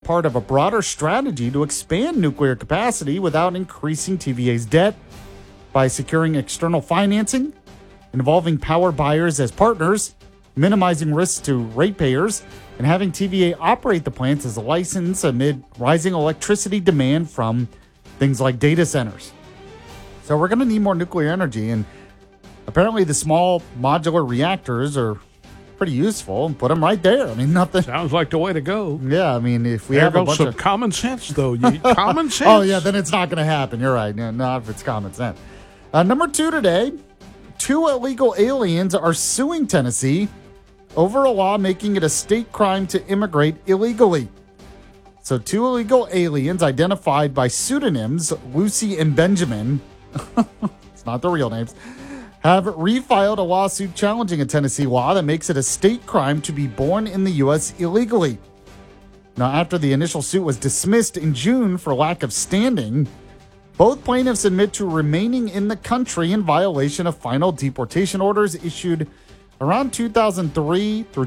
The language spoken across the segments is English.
part of a broader strategy to expand nuclear capacity without increasing TVA's debt by securing external financing, involving power buyers as partners, minimizing risks to ratepayers, and having TVA operate the plants as a license amid rising electricity demand from things like data centers. So we're going to need more nuclear energy, and apparently the small modular reactors are pretty useful, and put them right there. I mean, nothing. Sounds like the way to go. Yeah, I mean, if we there have a goes bunch some of common sense, though. You need common sense. Oh, yeah, then it's not going to happen. You're right. No, not if it's common sense. Number 2 today, 2 illegal aliens are suing Tennessee over a law making it a state crime to immigrate illegally. So 2 illegal aliens identified by pseudonyms, Lucy and Benjamin, it's not the real names, have refiled a lawsuit challenging a Tennessee law that makes it a state crime to be born in the U.S. illegally. Now, after the initial suit was dismissed in June for lack of standing, both plaintiffs admit to remaining in the country in violation of final deportation orders issued around 2003 through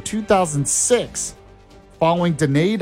2006, following denied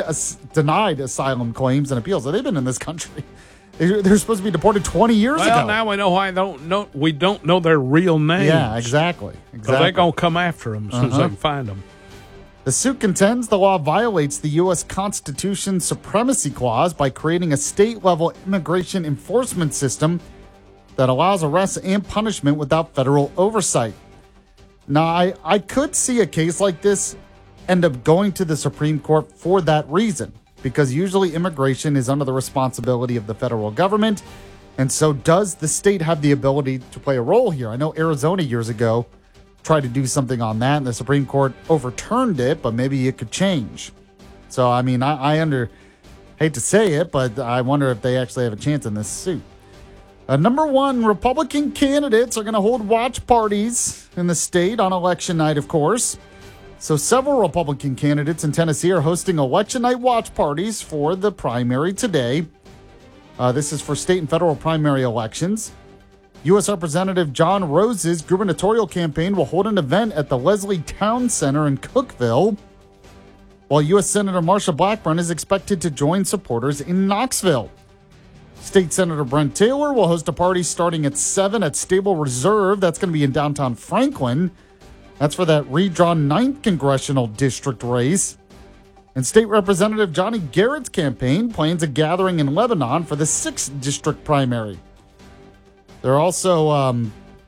asylum claims and appeals. So they've been in this country. They're supposed to be deported 20 years ago. Well, now we know why we don't know their real names. Yeah, exactly. So they're going to come after them as soon as they can find them. The suit contends the law violates the U.S. Constitution's supremacy clause by creating a state-level immigration enforcement system that allows arrests and punishment without federal oversight. Now, I could see a case like this end up going to the Supreme Court for that reason, because usually immigration is under the responsibility of the federal government, and so does the state have the ability to play a role here? I know Arizona years ago tried to do something on that, and the Supreme Court overturned it, but maybe it could change. So, I mean, I hate to say it, but I wonder if they actually have a chance in this suit. Number 1, Republican candidates are going to hold watch parties in the state on election night, of course. So several Republican candidates in Tennessee are hosting election night watch parties for the primary today. This is for state and federal primary elections. U.S. Representative John Rose's gubernatorial campaign will hold an event at the Leslie Town Center in Cookeville, while U.S. Senator Marsha Blackburn is expected to join supporters in Knoxville. State Senator Brent Taylor will host a party starting at 7 at Stable Reserve. That's going to be in downtown Franklin. That's for that redrawn 9th congressional district race. And State Representative Johnny Garrett's campaign plans a gathering in Lebanon for the 6th district primary. They're also,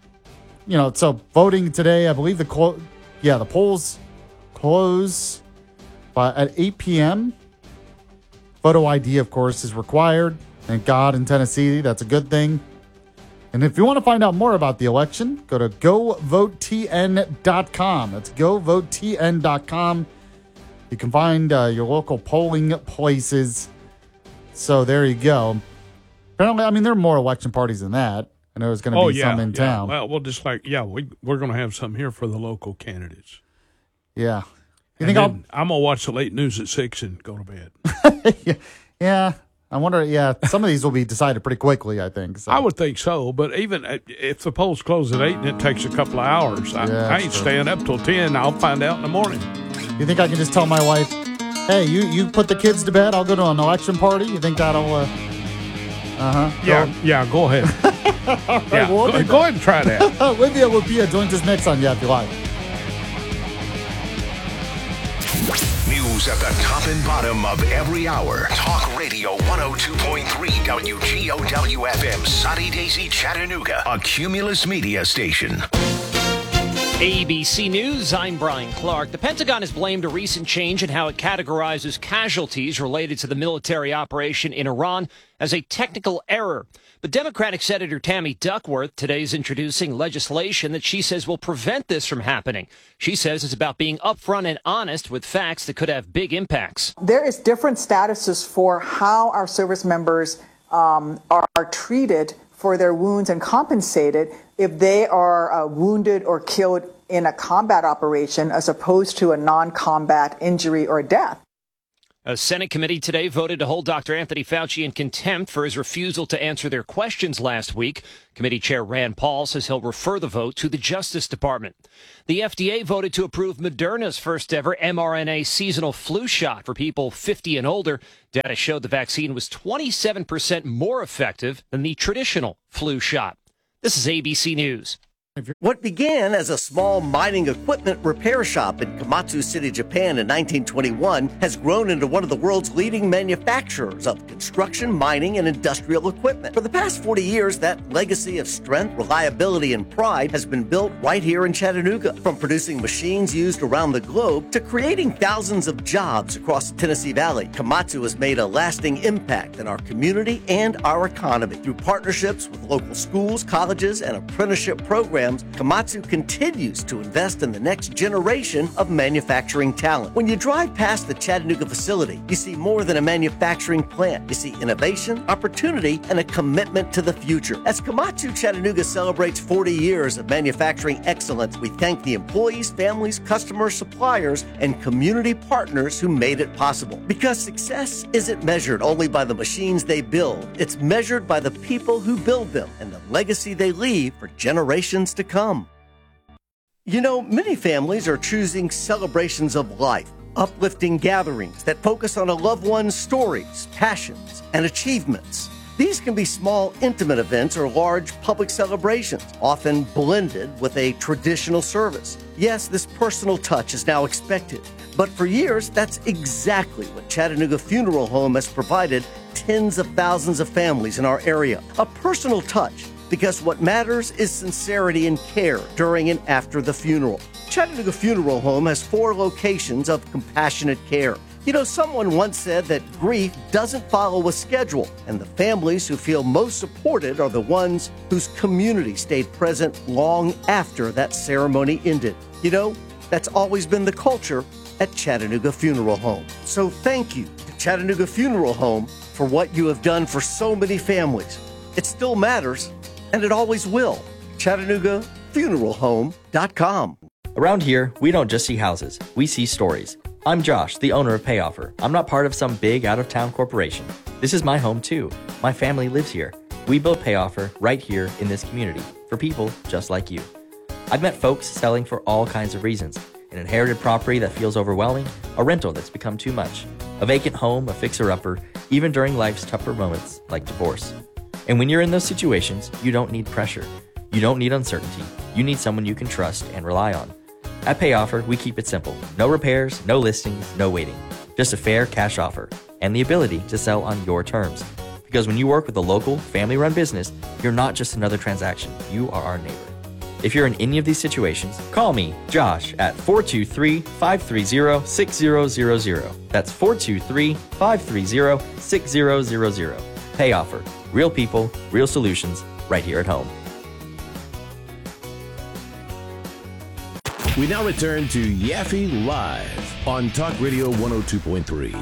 so voting today, I believe the polls close at 8 p.m. Photo ID, of course, is required. Thank God in Tennessee. That's a good thing. And if you want to find out more about the election, go to govotentn.com. That's govotentn.com. You can find your local polling places. So there you go. Apparently, I mean, there are more election parties than that. I know there's going to be some in town. Well, we're going to have some here for the local candidates. Yeah. I'm going to watch the late news at 6 and go to bed. Yeah. I wonder, some of these will be decided pretty quickly, I think. So. I would think so, but even if the polls close at 8 and it takes a couple of hours, I ain't staying up till 10. I'll find out in the morning. You think I can just tell my wife, hey, you put the kids to bed, I'll go to an election party? You think that'll, Yeah, go ahead. All right, go ahead and try that. Olivia Lupia joins us next on Yeah, If You Like. News at the top and bottom of every hour. Talk Radio 102.3 WGOW FM, Sunny Daisy, Chattanooga, a Cumulus Media station. ABC News, I'm Brian Clark. The Pentagon has blamed a recent change in how it categorizes casualties related to the military operation in Iran as a technical error. But Democratic Senator Tammy Duckworth today is introducing legislation that she says will prevent this from happening. She says it's about being upfront and honest with facts that could have big impacts. There is different statuses for how our service members are treated for their wounds and compensated if they are wounded or killed in a combat operation as opposed to a non-combat injury or death. A Senate committee today voted to hold Dr. Anthony Fauci in contempt for his refusal to answer their questions last week. Committee Chair Rand Paul says he'll refer the vote to the Justice Department. The FDA voted to approve Moderna's first ever mRNA seasonal flu shot for people 50 and older. Data showed the vaccine was 27% more effective than the traditional flu shot. This is ABC News. What began as a small mining equipment repair shop in Komatsu City, Japan in 1921 has grown into one of the world's leading manufacturers of construction, mining, and industrial equipment. For the past 40 years, that legacy of strength, reliability, and pride has been built right here in Chattanooga. From producing machines used around the globe to creating thousands of jobs across the Tennessee Valley, Komatsu has made a lasting impact in our community and our economy. Through partnerships with local schools, colleges, and apprenticeship programs, Komatsu continues to invest in the next generation of manufacturing talent. When you drive past the Chattanooga facility, you see more than a manufacturing plant. You see innovation, opportunity, and a commitment to the future. As Komatsu Chattanooga celebrates 40 years of manufacturing excellence, we thank the employees, families, customers, suppliers, and community partners who made it possible. Because success isn't measured only by the machines they build, it's measured by the people who build them and the legacy they leave for generations to come. You know, many families are choosing celebrations of life, uplifting gatherings that focus on a loved one's stories, passions, and achievements. These can be small, intimate events or large public celebrations, often blended with a traditional service. Yes, this personal touch is now expected, but for years, that's exactly what Chattanooga Funeral Home has provided tens of thousands of families in our area. A personal touch, because what matters is sincerity and care during and after the funeral. Chattanooga Funeral Home has 4 locations of compassionate care. You know, someone once said that grief doesn't follow a schedule, and the families who feel most supported are the ones whose community stayed present long after that ceremony ended. You know, that's always been the culture at Chattanooga Funeral Home. So thank you to Chattanooga Funeral Home for what you have done for so many families. It still matters, and it always will. ChattanoogaFuneralHome.com. Around here, we don't just see houses, we see stories. I'm Josh, the owner of PayOffer. I'm not part of some big out-of-town corporation. This is my home too. My family lives here. We built PayOffer right here in this community for people just like you. I've met folks selling for all kinds of reasons. An inherited property that feels overwhelming, a rental that's become too much, a vacant home, a fixer-upper, even during life's tougher moments like divorce. And when you're in those situations, you don't need pressure. You don't need uncertainty. You need someone you can trust and rely on. At PayOffer, we keep it simple. No repairs, no listings, no waiting. Just a fair cash offer and the ability to sell on your terms. Because when you work with a local, family-run business, you're not just another transaction. You are our neighbor. If you're in any of these situations, call me, Josh, at 423-530-6000. That's 423-530-6000. PayOffer. Real people, real solutions, right here at home. We now return to Yaffe Live on Talk Radio 102.3.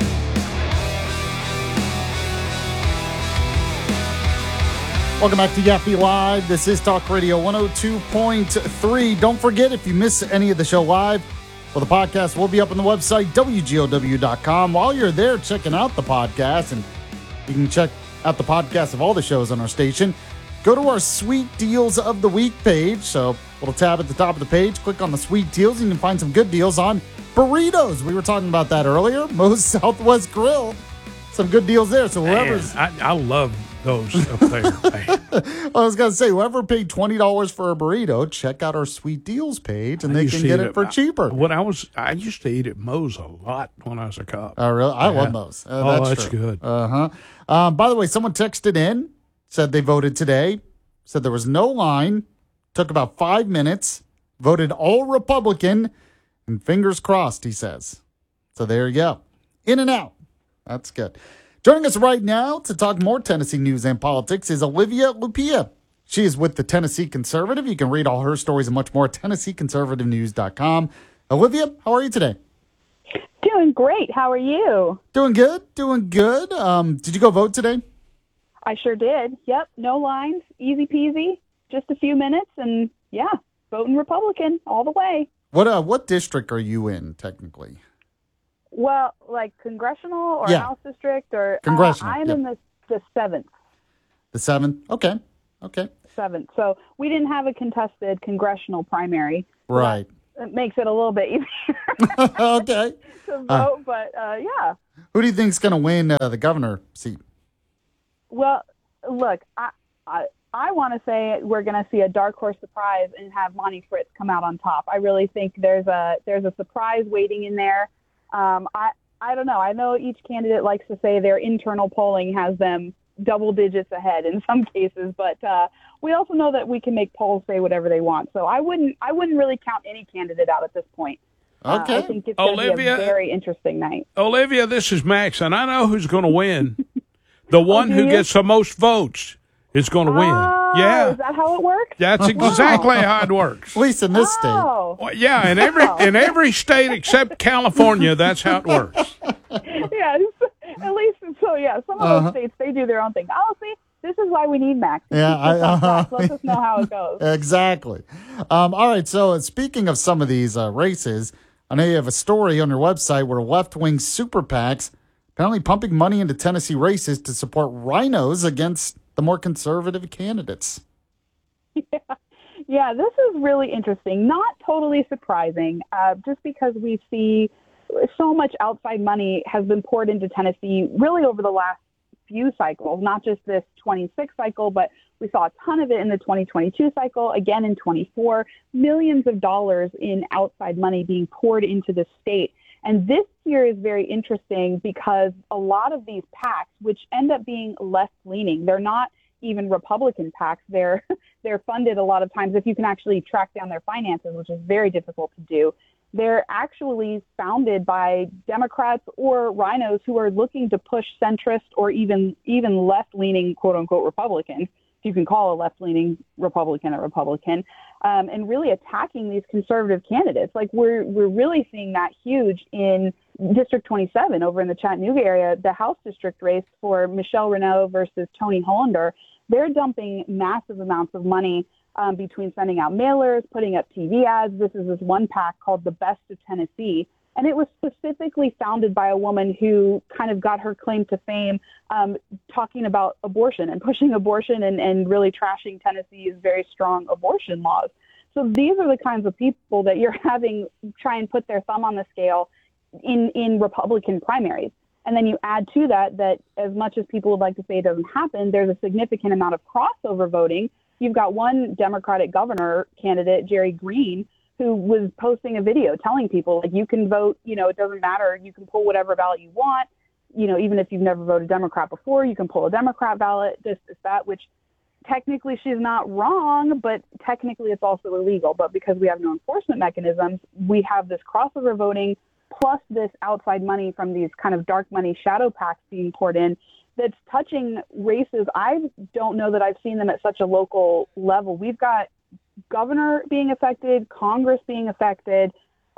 Welcome back to Yaffe Live. This is Talk Radio 102.3. Don't forget, if you miss any of the show live, well, the podcast will be up on the website, WGOW.com. While you're there checking out the podcast, and you can check out the podcast of all the shows on our station, go to our Sweet Deals of the Week page. So, little tab at the top of the page, click on the Sweet Deals, and you can find some good deals on burritos. We were talking about that earlier. Moe's Southwest Grill. Some good deals there. So, whoever's... I love those up there. I was going to say, whoever paid $20 for a burrito, check out our Sweet Deals page, and they can get it for cheaper. I used to eat at Moe's a lot when I was a cop. Oh, really? I love Moe's. That's good. By the way, someone texted in, said they voted today, said there was no line, took about 5 minutes, voted all Republican, and fingers crossed, he says. So there you go. In and out. That's good. Joining us right now to talk more Tennessee news and politics is Olivia Lupia. She is with the Tennessee Conservative. You can read all her stories and much more at TennesseeConservativeNews.com. Olivia, how are you today? Doing great. How are you? Doing good. Did you go vote today? I sure did. Yep. No lines. Easy peasy. Just a few minutes. And yeah, voting Republican all the way. What district are you in, technically? Well, like congressional or House district or congressional. I'm in the 7th. The 7th? Okay. 7th. So we didn't have a contested congressional primary. Right. It makes it a little bit easier okay. to vote, but yeah. Who do you think's going to win the governor seat? Well, look, I want to say we're going to see a dark horse surprise and have Monty Fritz come out on top. I really think there's a surprise waiting in there. I don't know. I know each candidate likes to say their internal polling has them double digits ahead in some cases, but we also know that we can make polls say whatever they want. So I wouldn't really count any candidate out at this point. Okay. I think it's going to be a very interesting night. Olivia, this is Max, and I know who's going to win. The one who gets the most votes is going to win. Yeah. Is that how it works? That's exactly how it works. At least in this state. Well, yeah, in every state except California, that's how it works. Yes. At least so. Yeah. Some of those states, they do their own thing. Oh, see, this is why we need Max. Yeah. Let us know how it goes. Exactly. All right. So speaking of some of these races, I know you have a story on your website where left-wing super PACs apparently pumping money into Tennessee races to support rhinos against the more conservative candidates. Yeah, this is really interesting. Not totally surprising, just because we see so much outside money has been poured into Tennessee really over the last few cycles, not just this 26 cycle, but we saw a ton of it in the 2022 cycle, again in 24, millions of dollars in outside money being poured into the state. And this year is very interesting because a lot of these PACs, which end up being left-leaning, they're not even Republican PACs. They're funded a lot of times, if you can actually track down their finances, which is very difficult to do. They're actually founded by Democrats or rhinos who are looking to push centrist or even left-leaning, quote-unquote, Republicans, if you can call a left-leaning Republican a Republican, and really attacking these conservative candidates. Like we're really seeing that huge in District 27 over in the Chattanooga area, the House district race for Michelle Renaud versus Tony Hollander. They're dumping massive amounts of money between sending out mailers, putting up TV ads. This is this one PAC called The Best of Tennessee. And it was specifically founded by a woman who kind of got her claim to fame talking about abortion and pushing abortion and really trashing Tennessee's very strong abortion laws. So these are the kinds of people that you're having try and put their thumb on the scale in Republican primaries. And then you add to that as much as people would like to say it doesn't happen, there's a significant amount of crossover voting. You've got one Democratic governor candidate, Jerry Green, who was posting a video telling people, like, you can vote, it doesn't matter. You can pull whatever ballot you want. Even if you've never voted Democrat before, you can pull a Democrat ballot, this, that, which technically she's not wrong, but technically it's also illegal. But because we have no enforcement mechanisms, we have this crossover voting plus this outside money from these kind of dark money shadow PACs being poured in that's touching races. I don't know that I've seen them at such a local level. We've got governor being affected, Congress being affected,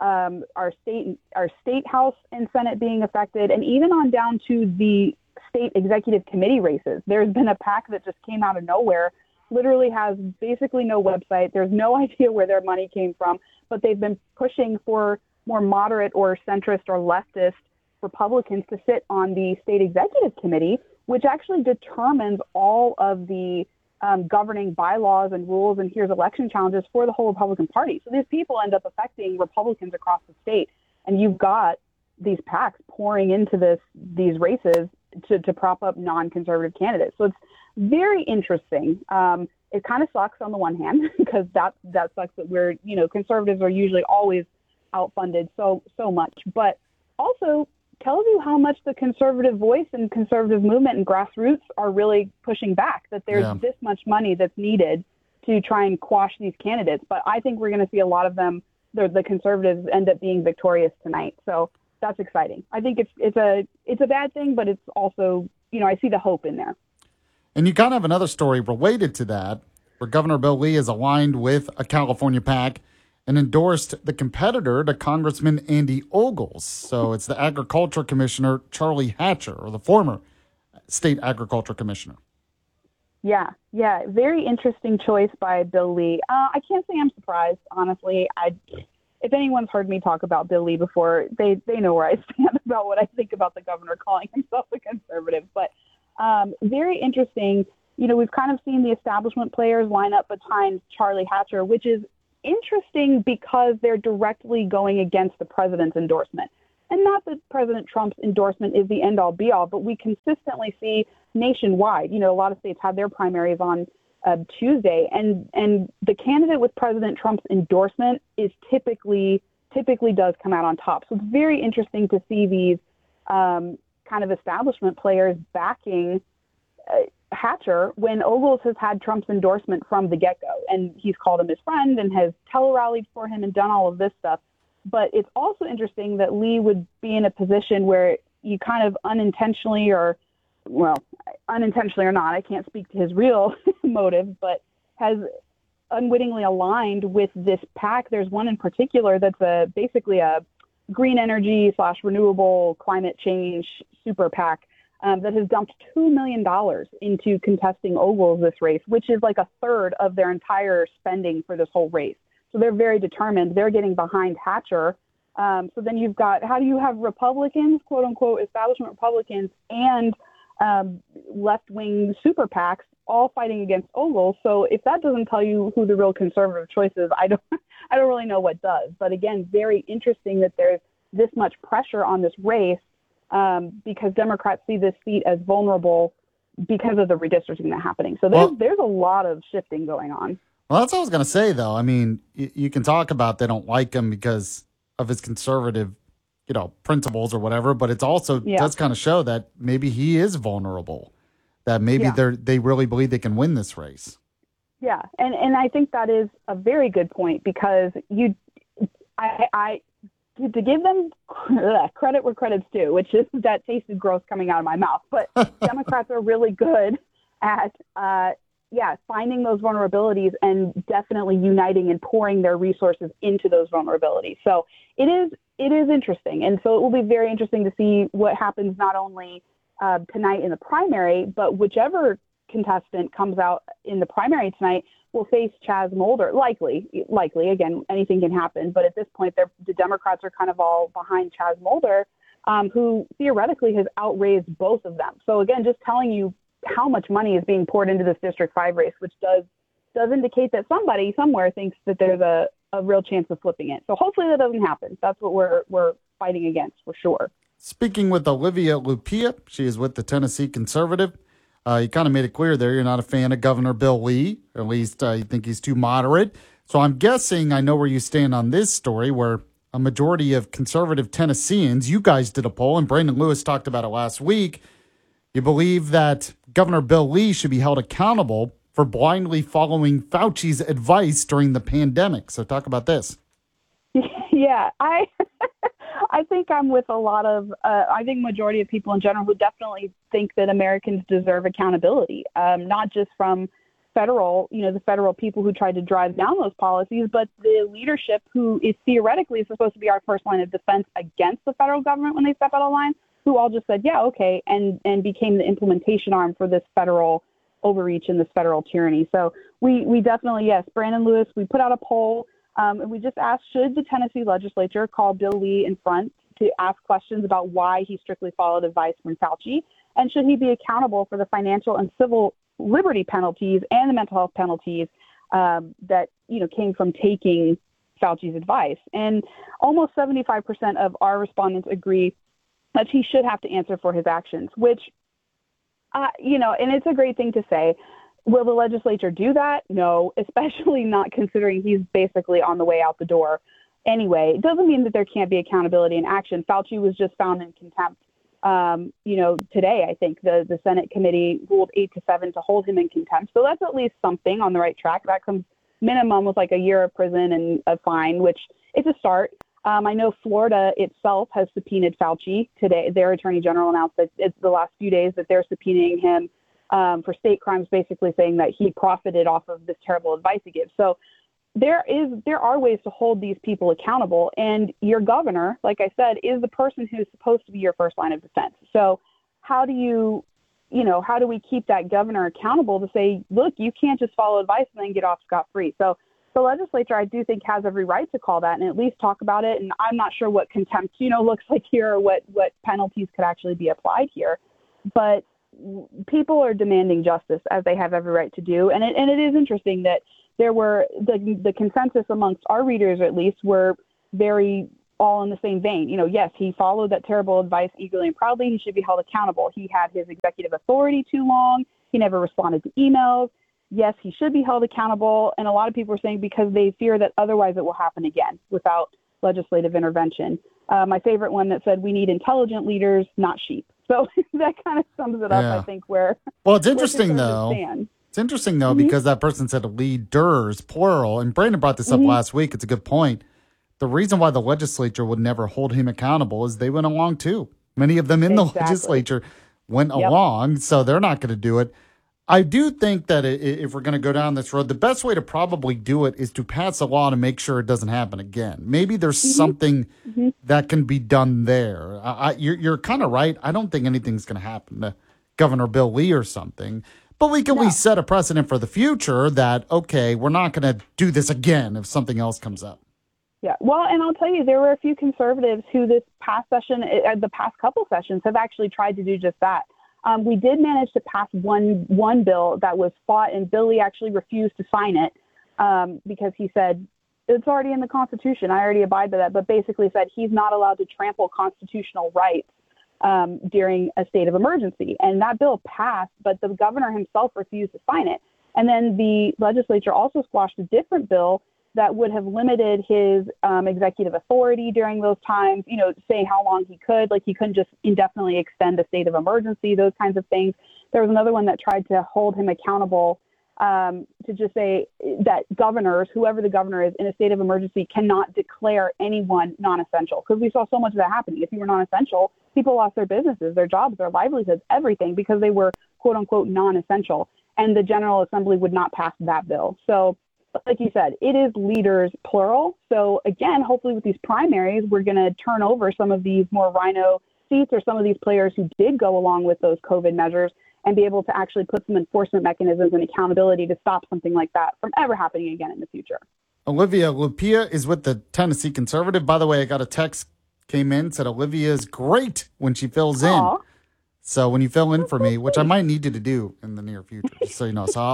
our state House and Senate being affected, and even on down to the state executive committee races. There's been a PAC that just came out of nowhere, literally has basically no website. There's no idea where their money came from, but they've been pushing for more moderate or centrist or leftist Republicans to sit on the state executive committee, which actually determines all of the governing bylaws and rules and here's election challenges for the whole Republican Party. So these people end up affecting Republicans across the state. And you've got these PACs pouring into these races to prop up non-conservative candidates. So it's very interesting. It kind of sucks on the one hand because that sucks that we're, conservatives are usually always outfunded so much, but also tells you how much the conservative voice and conservative movement and grassroots are really pushing back, that there's this much money that's needed to try and quash these candidates. But I think we're going to see a lot of them, the conservatives, end up being victorious tonight. So that's exciting. I think it's a bad thing, but it's also, I see the hope in there. And you kind of have another story related to that, where Governor Bill Lee is aligned with a California PAC and endorsed the competitor to Congressman Andy Ogles. So it's the Agriculture Commissioner, Charlie Hatcher, or the former state agriculture commissioner. Yeah. Very interesting choice by Bill Lee. I can't say I'm surprised, honestly. if anyone's heard me talk about Bill Lee before, they know where I stand about what I think about the governor calling himself a conservative. But very interesting. You know, we've kind of seen the establishment players line up behind Charlie Hatcher, which is interesting because they're directly going against the president's endorsement. And not that President Trump's endorsement is the end-all, be-all, but we consistently see nationwide, you know, a lot of states have their primaries on Tuesday, and the candidate with President Trump's endorsement is typically does come out on top. So it's very interesting to see these kind of establishment players backing Hatcher when Ogles has had Trump's endorsement from the get-go, and he's called him his friend and has tele-rallied for him and done all of this stuff. But it's also interesting that Lee would be in a position where you kind of unintentionally or not, I can't speak to his real motives, but has unwittingly aligned with this PAC. There's one in particular that's basically a green energy / renewable climate change super PAC that has dumped $2 million into contesting Ogles this race, which is like a third of their entire spending for this whole race. So they're very determined. They're getting behind Hatcher. So then you've got, how do you have Republicans, quote unquote, establishment Republicans, and left-wing super PACs all fighting against Ogles? So if that doesn't tell you who the real conservative choice is, I don't really know what does. But again, very interesting that there's this much pressure on this race because Democrats see this seat as vulnerable because of the redistricting that's happening. So there's a lot of shifting going on. Well, that's what I was going to say, though. I mean, you can talk about they don't like him because of his conservative, you know, principles or whatever, but it's also does kind of show that maybe he is vulnerable, that maybe they really believe they can win this race. Yeah, and I think that is a very good point because I to give them credit where credit's due, which is that tasted gross coming out of my mouth, but Democrats are really good at finding those vulnerabilities and definitely uniting and pouring their resources into those vulnerabilities. So it is interesting. And so it will be very interesting to see what happens not only tonight in the primary, but whichever contestant comes out in the primary tonight will face Chaz Mulder. Likely, again, anything can happen. But at this point, the Democrats are kind of all behind Chaz Mulder, who theoretically has outraised both of them. So again, just telling you how much money is being poured into this District 5 race, which does indicate that somebody somewhere thinks that there's a real chance of flipping it. So hopefully that doesn't happen. That's what we're fighting against for sure. Speaking with Olivia Lupia, she is with the Tennessee Conservative. You kind of made it clear there you're not a fan of Governor Bill Lee, or at least you think he's too moderate. So I'm guessing I know where you stand on this story, where a majority of conservative Tennesseans, you guys did a poll, and Brandon Lewis talked about it last week. You believe that Governor Bill Lee should be held accountable for blindly following Fauci's advice during the pandemic. So talk about this. Yeah, I think I'm with a lot of, I think majority of people in general who definitely think that Americans deserve accountability, not just from the federal people who tried to drive down those policies, but the leadership who is theoretically supposed to be our first line of defense against the federal government when they step out of line, who all just said, yeah, okay, and became the implementation arm for this federal overreach and this federal tyranny. So we definitely, yes, Brandon Lewis, we put out a poll, and we just asked, should the Tennessee legislature call Bill Lee in front to ask questions about why he strictly followed advice from Fauci, and should he be accountable for the financial and civil liberty penalties and the mental health penalties that came from taking Fauci's advice? And almost 75% of our respondents agree that he should have to answer for his actions, which, and it's a great thing to say. Will the legislature do that? No, especially not considering he's basically on the way out the door anyway. It doesn't mean that there can't be accountability in action. Fauci was just found in contempt. Today, I think the Senate committee ruled 8-7 to hold him in contempt. So that's at least something on the right track. That comes minimum with like a year of prison and a fine, which it's a start. I know Florida itself has subpoenaed Fauci today. Their attorney general announced that it's the last few days that they're subpoenaing him for state crimes, basically saying that he profited off of this terrible advice he gives. So there are ways to hold these people accountable. And your governor, like I said, is the person who's supposed to be your first line of defense. So how do we keep that governor accountable to say, look, you can't just follow advice and then get off scot-free? So the legislature, I do think, has every right to call that and at least talk about it. And I'm not sure what contempt, looks like here, or what penalties could actually be applied here. But people are demanding justice, as they have every right to do. And it is interesting that there were the consensus amongst our readers, at least, were very all in the same vein. Yes, he followed that terrible advice eagerly and proudly. He should be held accountable. He had his executive authority too long. He never responded to emails. Yes, he should be held accountable. And a lot of people are saying because they fear that otherwise it will happen again without legislative intervention. My favorite one that said, we need intelligent leaders, not sheep. So that kind of sums it up, I think, where... Well, it's interesting, though. It's interesting, though, because that person said leaders, plural. And Brandon brought this up last week. It's a good point. The reason why the legislature would never hold him accountable is they went along, too. Many of them in the legislature went along, so they're not going to do it. I do think that if we're going to go down this road, the best way to probably do it is to pass a law to make sure it doesn't happen again. Maybe there's something that can be done there. You're kind of right. I don't think anything's going to happen to Governor Bill Lee or something. But we can at least set a precedent for the future that, okay, we're not going to do this again if something else comes up. Yeah, well, and I'll tell you, there were a few conservatives who the past couple sessions have actually tried to do just that. We did manage to pass one bill that was fought, and Billy actually refused to sign it because he said, it's already in the Constitution. I already abide by that, but basically said he's not allowed to trample constitutional rights during a state of emergency. And that bill passed, but the governor himself refused to sign it. And then the legislature also squashed a different bill that would have limited his executive authority during those times, say how long he could, like he couldn't just indefinitely extend a state of emergency, those kinds of things. There was another one that tried to hold him accountable to just say that governors, whoever the governor is in a state of emergency, cannot declare anyone non-essential. Because we saw so much of that happening. If you were non-essential, people lost their businesses, their jobs, their livelihoods, everything, because they were quote unquote non-essential. And the General Assembly would not pass that bill. So like you said, it is leaders, plural. So again, hopefully with these primaries, we're going to turn over some of these more rhino seats or some of these players who did go along with those COVID measures and be able to actually put some enforcement mechanisms and accountability to stop something like that from ever happening again in the future. Olivia Lupia is with the Tennessee Conservative. By the way, I got a text came in, said Olivia is great when she fills in. So when you fill in for me, which I might need you to do in the near future, just so you know. So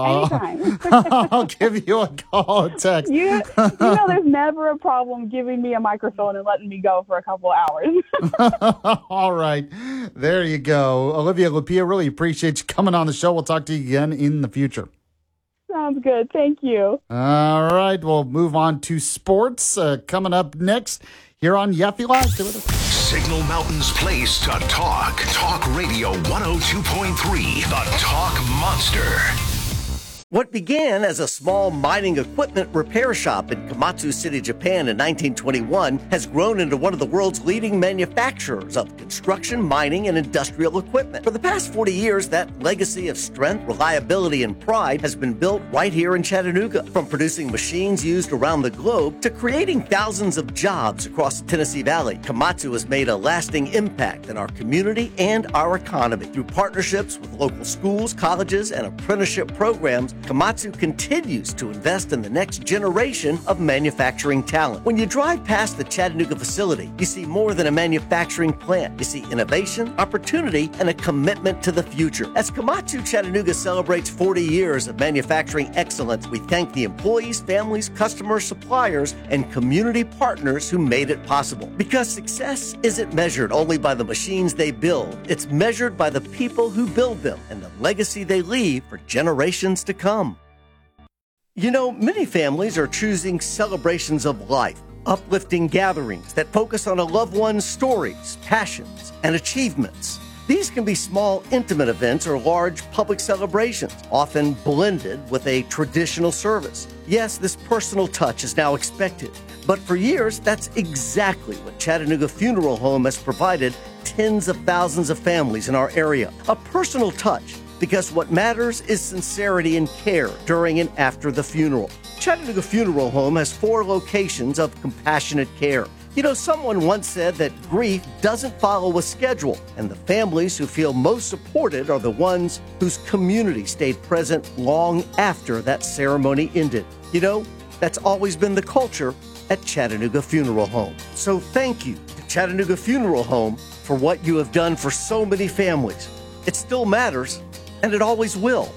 I'll give you a call, a text. You know, there's never a problem giving me a microphone and letting me go for a couple of hours. All right. There you go. Olivia Lupia, really appreciate you coming on the show. We'll talk to you again in the future. Sounds good. Thank you. All right. We'll move on to sports coming up next here on Yaffe Live. Stay with us. Signal Mountain's place to talk. Talk Radio 102.3, the Talk Monster. What began as a small mining equipment repair shop in Komatsu City, Japan in 1921 has grown into one of the world's leading manufacturers of construction, mining, and industrial equipment. For the past 40 years, that legacy of strength, reliability, and pride has been built right here in Chattanooga. From producing machines used around the globe to creating thousands of jobs across the Tennessee Valley, Komatsu has made a lasting impact in our community and our economy. Through partnerships with local schools, colleges, and apprenticeship programs, Komatsu continues to invest in the next generation of manufacturing talent. When you drive past the Chattanooga facility, you see more than a manufacturing plant. You see innovation, opportunity, and a commitment to the future. As Komatsu Chattanooga celebrates 40 years of manufacturing excellence, we thank the employees, families, customers, suppliers, and community partners who made it possible. Because success isn't measured only by the machines they build, it's measured by the people who build them and the legacy they leave for generations to come. You know, many families are choosing celebrations of life, uplifting gatherings that focus on a loved one's stories, passions, and achievements. These can be small, intimate events or large public celebrations, often blended with a traditional service. Yes, this personal touch is now expected, but for years, that's exactly what Chattanooga Funeral Home has provided tens of thousands of families in our area. A personal touch, because what matters is sincerity and care during and after the funeral. Chattanooga Funeral Home has 4 locations of compassionate care. You know, someone once said that grief doesn't follow a schedule, and the families who feel most supported are the ones whose community stayed present long after that ceremony ended. You know, That's always been the culture at Chattanooga Funeral Home. So thank you to Chattanooga Funeral Home for what you have done for so many families. It still matters, and it always will.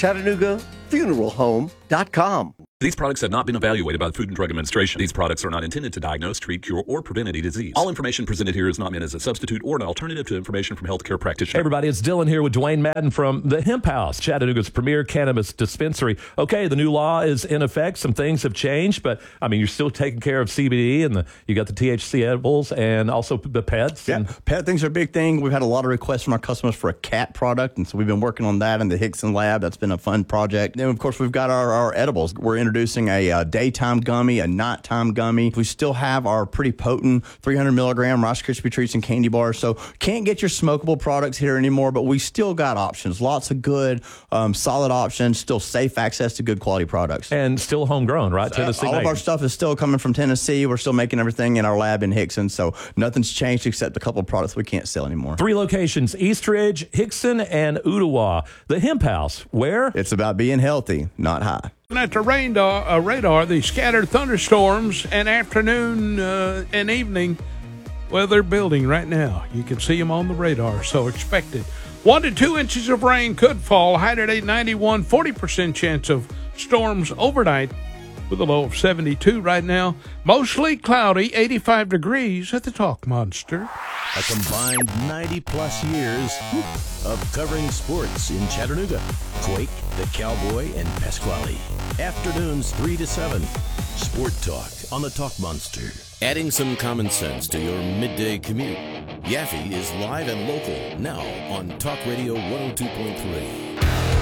ChattanoogaFuneralHome.com. These products have not been evaluated by the Food and Drug Administration. These products are not intended to diagnose, treat, cure, or prevent any disease. All information presented here is not meant as a substitute or an alternative to information from healthcare practitioners. Hey everybody, it's Dylan here with Dwayne Madden from the Hemp House, Chattanooga's premier cannabis dispensary. Okay, the new law is in effect. Some things have changed, but I mean, you're still taking care of CBD and you got the THC edibles and also the pets. Yeah, pet things are a big thing. We've had a lot of requests from our customers for a cat product, and so we've been working on that in the Hickson lab. That's been a fun project. Then, of course, we've got our edibles. We're introducing a daytime gummy, a nighttime gummy. We still have our pretty potent 300 milligram Rice Krispie treats and candy bars. So can't get your smokable products here anymore, but we still got options. Lots of good, solid options, still safe access to good quality products. And still homegrown, right? Tennessee all made. of our stuff is still coming from Tennessee. We're still making everything in our lab in Hickson. So nothing's changed except a couple of products we can't sell anymore. 3 locations, Eastridge, Hickson, and Ooltewah. The Hemp House, where? It's about being healthy, not high. At the radar, the scattered thunderstorms and afternoon and evening, well, they're building right now. You can see them on the radar, so expect it. 1 to 2 inches of rain could fall. High today, 91, 40% chance of storms overnight with a low of 72 right now. Mostly cloudy, 85 degrees at the Talk Monster. A combined 90-plus years of covering sports in Chattanooga. Quake, the Cowboy, and Pasquale. Afternoons 3 to 7. Sport Talk on the Talk Monster. Adding some common sense to your midday commute. Yaffe is live and local now on Talk Radio 102.3.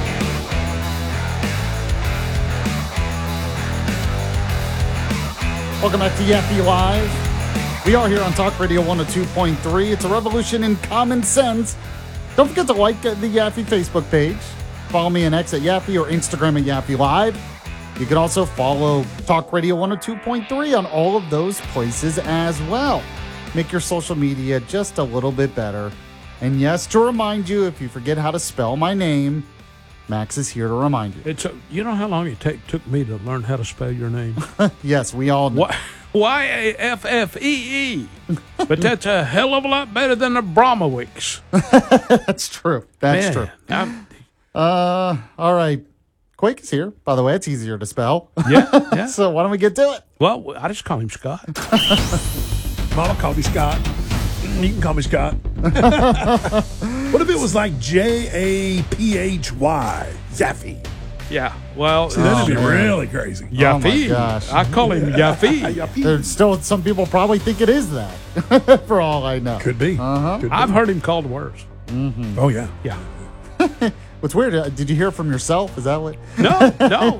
Welcome back to Yaffe Live. We are here on Talk Radio 102.3. It's a revolution in common sense. Don't forget to like the Yaffe Facebook page. Follow me on X at Yaffe or Instagram at Yaffe Live. You can also follow Talk Radio 102.3 on all of those places as well. Make your social media just a little bit better. And yes, to remind you, if you forget how to spell my name, Max is here to remind you. You know how long it took me to learn how to spell your name? Yes, we all know. Yaffee. But that's a hell of a lot better than the Bromowicz. That's true. That's true. All right. Quake is here, by the way. It's easier to spell. Yeah. So why don't we get to it? Well, I just call him Scott. Mama called me Scott. You can call me Scott. What if it was like Japphy? Yaffe. Yeah, well, see, that'd be really crazy. Yaffe. Oh my gosh. I call him Yaffe. There's still some people probably think it is that, for all I know. Could be. I've heard him called worse. Mm-hmm. Oh, yeah. Yeah. What's weird, did you hear from yourself? Is that what? No.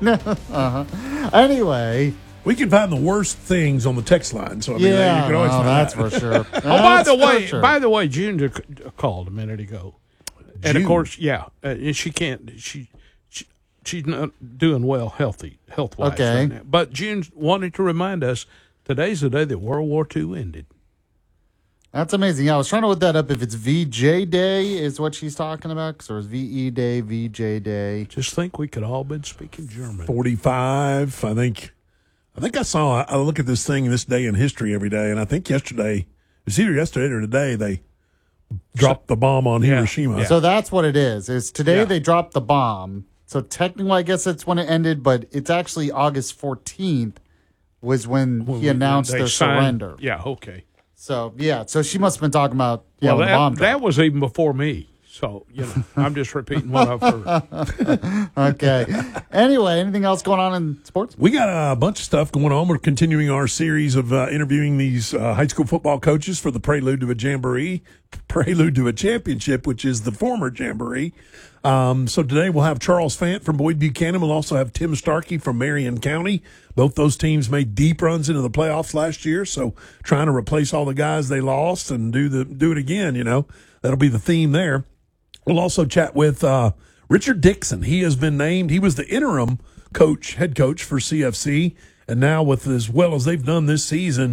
Anyway. We can find the worst things on the text line. So, I mean, you can always find that's that. for sure. By the way, June called a minute ago. And of course, she can't, she's not doing well health-wise. Okay. Right now. But June wanted to remind us today's the day that World War II ended. That's amazing. Yeah, I was trying to look that up. If it's VJ Day is what she's talking about, because there was VE Day, VJ Day. Just think we could all been speaking German. 45, I think I look at this thing, this day in history every day, and I think yesterday, it's either yesterday or today, they dropped the bomb on Hiroshima. Yeah. So that's what it is. Today they dropped the bomb. So technically, I guess that's when it ended, but it's actually August 14th was when he announced their surrender. Yeah, okay. So, so she must have been talking about when the bomb dropped. That was even before me. So, I'm just repeating what I've heard. Okay. Anyway, anything else going on in sports? We got a bunch of stuff going on. We're continuing our series of interviewing these high school football coaches for the Prelude to a Jamboree, Prelude to a Championship, which is the former Jamboree. So today we'll have Charles Fant from Boyd Buchanan. We'll also have Tim Starkey from Marion County. Both those teams made deep runs into the playoffs last year, so trying to replace all the guys they lost and do it again, That'll be the theme there. We'll also chat with Richard Dixon. He has been named. He was the interim head coach for CFC, and now with as well as they've done this season,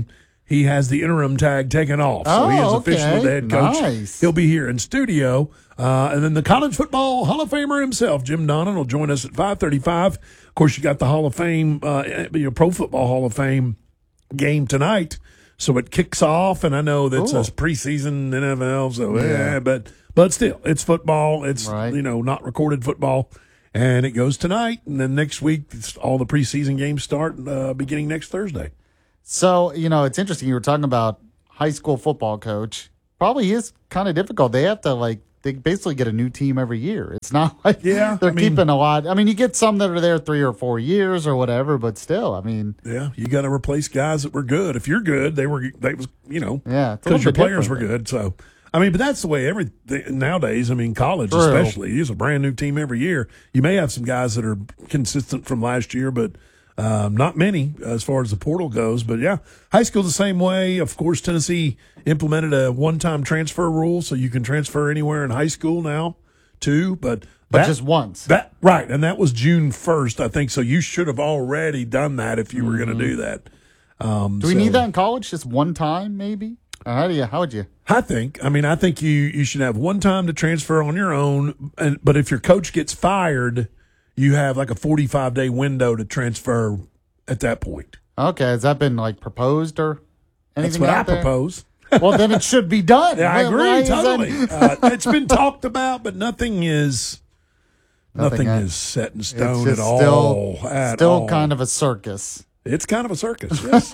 he has the interim tag taken off. So he is officially the head coach. Nice. He'll be here in studio. And then the College Football Hall of Famer himself, Jim Donnan, will join us at 5:35. Of course, you got the Hall of Fame, Pro Football Hall of Fame game tonight. So it kicks off, and I know that's a preseason NFL, so but still, it's football. It's not recorded football, and it goes tonight, and then next week all the preseason games start beginning next Thursday. So it's interesting. You were talking about high school football coach. Probably is kind of difficult. They have to they basically get a new team every year. It's not like they're keeping a lot. I mean, you get some that are there 3 or 4 years or whatever, but still, I mean, you got to replace guys that were good. If you're good, because your players were good. So, I mean, but that's the way nowadays. I mean, college especially, you use a brand new team every year. You may have some guys that are consistent from last year, but not many as far as the portal goes. But high school's the same way. Of course, Tennessee implemented a one-time transfer rule, so you can transfer anywhere in high school now, too. But just once. Right, and that was June 1st, I think. So you should have already done that if you were going to do that. Do we need that in college? Just one time, maybe? How would you? I think you should have one time to transfer on your own. But if your coach gets fired, you have like a 45-day window to transfer at that point. Okay, has that been proposed or anything? That's what I propose. Well, then it should be done. Yeah, I agree totally. It's been talked about, but nothing is set in stone at all. Still kind of a circus. It's kind of a circus. Yes,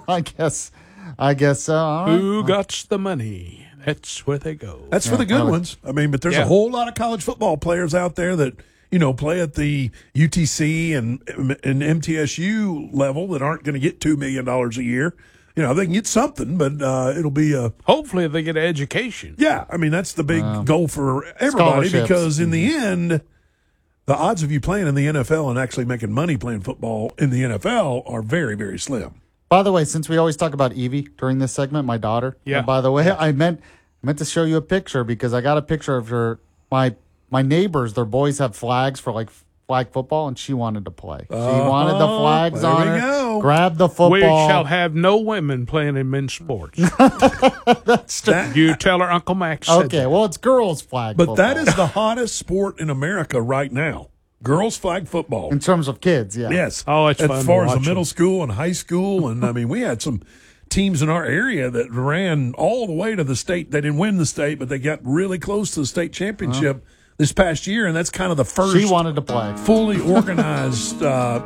I guess so. All right. Who got the money? That's where they go. That's for the good ones. I mean, but there's a whole lot of college football players out there that play at the UTC and MTSU level that aren't going to get $2 million a year. They can get something, but it'll be hopefully they get an education. Yeah, I mean that's the big goal for everybody because in the end, the odds of you playing in the NFL and actually making money playing football in the NFL are very, very slim. By the way, since we always talk about Evie during this segment, my daughter. Yeah. And by the way, I meant to show you a picture because I got a picture of her. My neighbors, their boys have flags for flag football, and she wanted to play. She wanted the flags on her. Go. Grab the football. We shall have no women playing in men's sports. That's true. You tell her Uncle Max said Okay, well, it's girls' flag But football. that is the hottest sport in America right now. Girls' flag football. In terms of kids, yeah. Yes. Oh, it's fun as far to as the watch middle them. school and high school. And, I mean, we had some teams in our area that ran all the way to the state. They didn't win the state, but they got really close to the state championship this past year, and that's kind of the first. She wanted to play. Fully organized,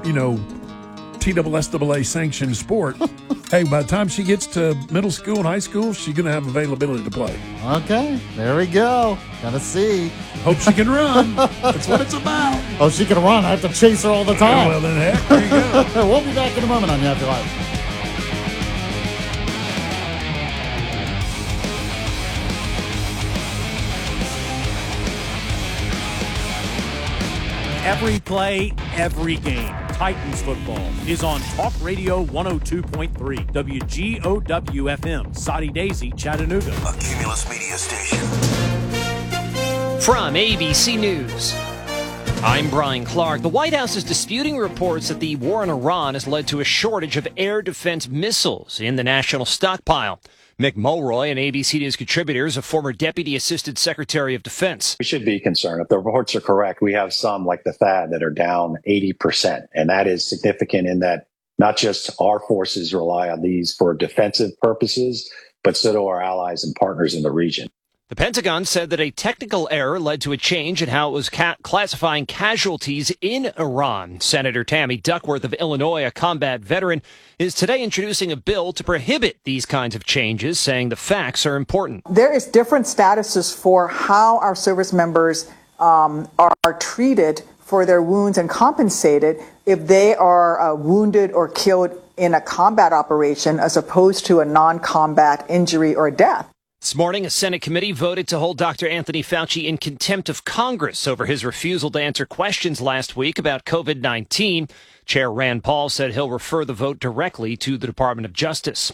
TSSAA sanctioned sport. Hey, by the time she gets to middle school and high school, she's going to have availability to play. Okay, there we go. Gotta see. Hope she can run. That's what it's about. Oh, she can run. I have to chase her all the time. Well, then, heck, there you go. We'll be back in a moment on You Have Your Life. Every play, every game. Titans football is on Talk Radio 102.3 WGOW-FM, Soddy Daisy, Chattanooga. A Cumulus Media Station. From ABC News, I'm Brian Clark. The White House is disputing reports that the war in Iran has led to a shortage of air defense missiles in the national stockpile. Mick Mulroy, an ABC News contributor, is a former Deputy Assistant Secretary of Defense. We should be concerned. If the reports are correct, we have some like the THAAD that are down 80%. And that is significant in that not just our forces rely on these for defensive purposes, but so do our allies and partners in the region. The Pentagon said that a technical error led to a change in how it was classifying casualties in Iran. Senator Tammy Duckworth of Illinois, a combat veteran, is today introducing a bill to prohibit these kinds of changes, saying the facts are important. There is different statuses for how our service members are treated for their wounds and compensated if they are wounded or killed in a combat operation as opposed to a non-combat injury or death. This morning, a Senate committee voted to hold Dr. Anthony Fauci in contempt of Congress over his refusal to answer questions last week about COVID-19. Chair Rand Paul said he'll refer the vote directly to the Department of Justice.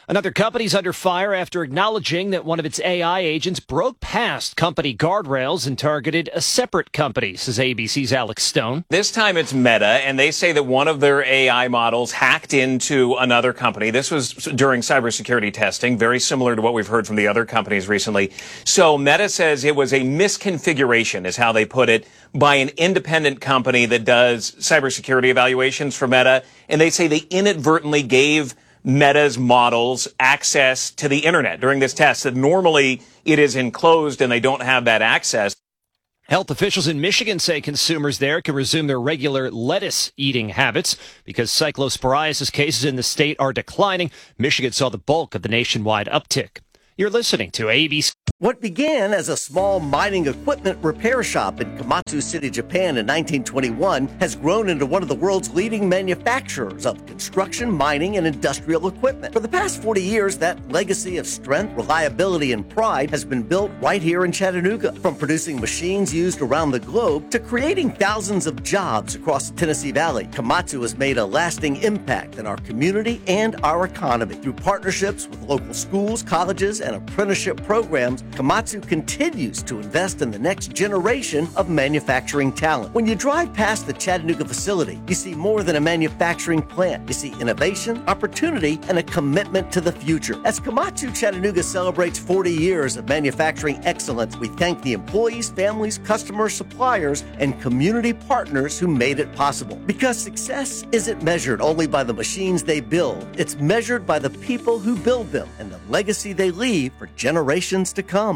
Another company's under fire after acknowledging that one of its AI agents broke past company guardrails and targeted a separate company, says ABC's Alex Stone. This time it's Meta, and they say that one of their AI models hacked into another company. This was during cybersecurity testing, very similar to what we've heard from the other companies recently. So Meta says it was a misconfiguration, is how they put it, by an independent company that does cybersecurity evaluations for Meta. And they say they inadvertently gave Meta's models access to the internet during this test, that normally it is enclosed and they don't have that access. Health officials in Michigan say consumers there can resume their regular lettuce eating habits because cyclosporiasis cases in the state are declining. Michigan saw the bulk of the nationwide uptick. You're listening to ABC. What began as a small mining equipment repair shop in Komatsu City, Japan in 1921 has grown into one of the world's leading manufacturers of construction, mining, and industrial equipment. For the past 40 years, that legacy of strength, reliability, and pride has been built right here in Chattanooga. From producing machines used around the globe to creating thousands of jobs across the Tennessee Valley, Komatsu has made a lasting impact in our community and our economy. Through partnerships with local schools, colleges, and apprenticeship programs, Komatsu continues to invest in the next generation of manufacturing talent. When you drive past the Chattanooga facility, you see more than a manufacturing plant. You see innovation, opportunity, and a commitment to the future. As Komatsu Chattanooga celebrates 40 years of manufacturing excellence, we thank the employees, families, customers, suppliers, and community partners who made it possible. Because success isn't measured only by the machines they build, it's measured by the people who build them and the legacy they leave for generations to come.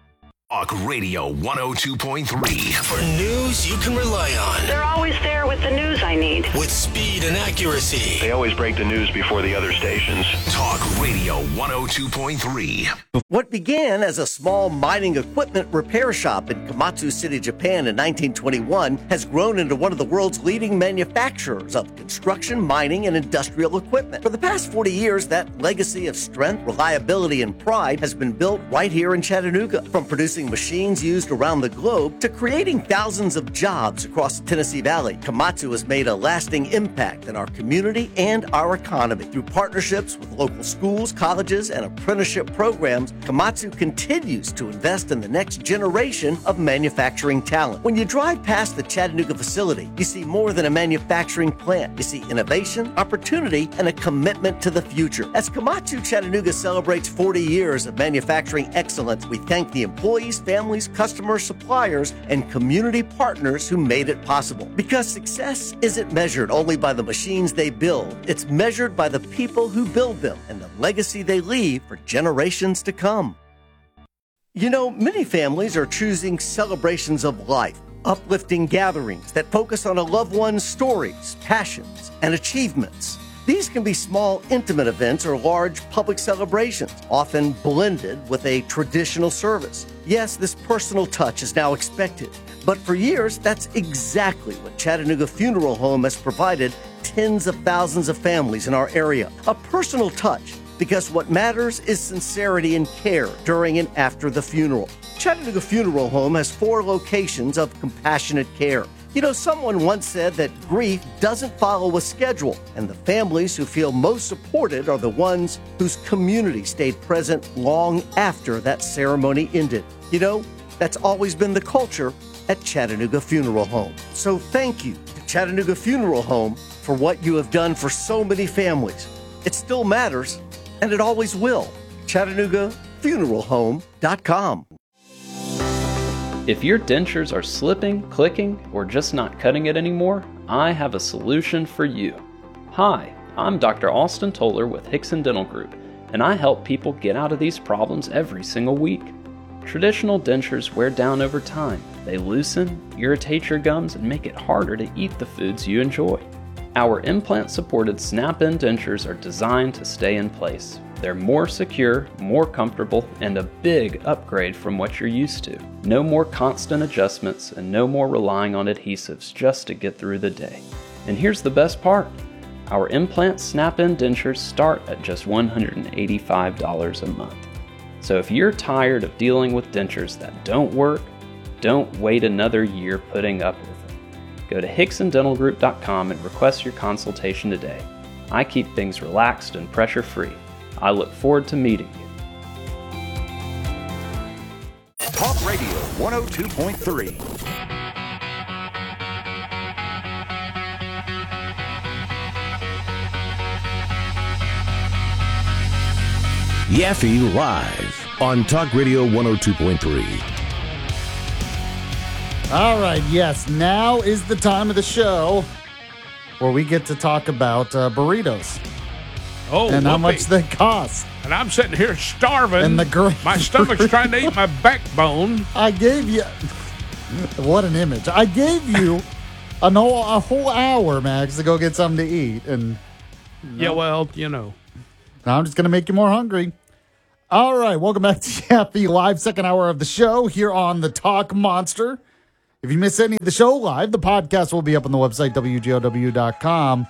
Talk Radio 102.3. For news you can rely on. They're always there with the news I need. With speed and accuracy. They always break the news before the other stations. Talk Radio 102.3. What began as a small mining equipment repair shop in Komatsu City, Japan in 1921 has grown into one of the world's leading manufacturers of construction, mining, and industrial equipment. For the past 40 years, that legacy of strength, reliability, and pride has been built right here in Chattanooga. From producing machines used around the globe to creating thousands of jobs across the Tennessee Valley, Komatsu has made a lasting impact in our community and our economy. Through partnerships with local schools, colleges, and apprenticeship programs, Komatsu continues to invest in the next generation of manufacturing talent. When you drive past the Chattanooga facility, you see more than a manufacturing plant. You see innovation, opportunity, and a commitment to the future. As Komatsu Chattanooga celebrates 40 years of manufacturing excellence, we thank the employees, families, customers, suppliers, and community partners who made it possible. Because success isn't measured only by the machines they build, it's measured by the people who build them and the legacy they leave for generations to come. You know, many families are choosing celebrations of life, uplifting gatherings that focus on a loved one's stories, passions, and achievements. These can be small, intimate events or large public celebrations, often blended with a traditional service. Yes, this personal touch is now expected, but for years, that's exactly what Chattanooga Funeral Home has provided tens of thousands of families in our area. A personal touch, because what matters is sincerity and care during and after the funeral. Chattanooga Funeral Home has 4 locations of compassionate care. You know, someone once said that grief doesn't follow a schedule, and the families who feel most supported are the ones whose community stayed present long after that ceremony ended. You know, that's always been the culture at Chattanooga Funeral Home. So thank you to Chattanooga Funeral Home for what you have done for so many families. It still matters, and it always will. ChattanoogaFuneralHome.com. If your dentures are slipping, clicking, or just not cutting it anymore, I have a solution for you. Hi, I'm Dr. Austin Toller with Hickson Dental Group, and I help people get out of these problems every single week. Traditional dentures wear down over time. They loosen, irritate your gums, and make it harder to eat the foods you enjoy. Our implant-supported snap-in dentures are designed to stay in place. They're more secure, more comfortable, and a big upgrade from what you're used to. No more constant adjustments and no more relying on adhesives just to get through the day. And here's the best part. Our implant snap-in dentures start at just $185 a month. So if you're tired of dealing with dentures that don't work, don't wait another year putting up with it. Go to HicksonDentalGroup.com and request your consultation today. I keep things relaxed and pressure-free. I look forward to meeting you. Talk Radio 102.3. Yaffe Live on Talk Radio 102.3. All right, yes, now is the time of the show where we get to talk about burritos. Oh, and how much they cost. And I'm sitting here starving. And the great my stomach's trying to eat my backbone. I gave you... What an image. I gave you a whole hour, Max, to go get something to eat. And yeah, well, you know. Now I'm just going to make you more hungry. All right, welcome back to Yaffe Live, second hour of the show here on the Talk Monster. If you miss any of the show live, the podcast will be up on the website, WGOW.com.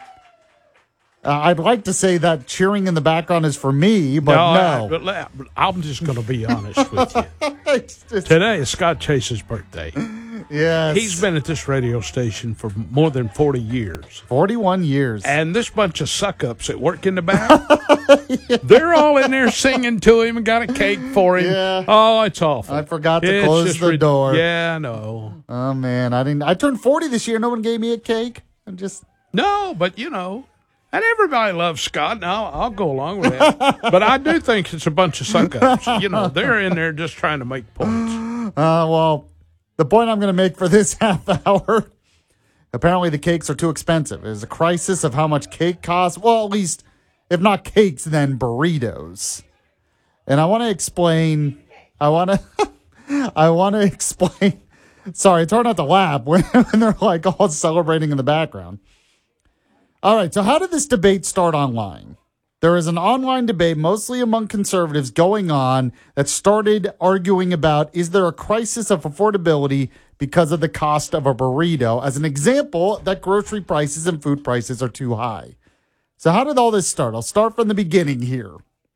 I'd like to say that cheering in the background is for me, but no. I'm just going to be honest with you. Today is Scott Chase's birthday. Yes. He's been at this radio station for more than 40 years. 41 years. And this bunch of suck-ups that work in the back, they're all in there singing to him and got a cake for him. Yeah. Oh, it's awful. I forgot to close the door. Yeah, I know. Oh, man. I turned 40 this year. No one gave me a cake. No, but, you know. And everybody loves Scott, and I'll go along with that. But I do think it's a bunch of suck-ups. You know, they're in there just trying to make points. Well, the point I'm going to make for this half hour, apparently the cakes are too expensive. There's a crisis of how much cake costs. Well, at least, if not cakes, then burritos. And I want to explain. I want to explain. Sorry, it's hard not to laugh when they're like all celebrating in the background. All right, so how did this debate start online? There is an online debate, mostly among conservatives, going on that started arguing about, is there a crisis of affordability because of the cost of a burrito? As an example, that grocery prices and food prices are too high. So how did all this start? I'll start from the beginning here.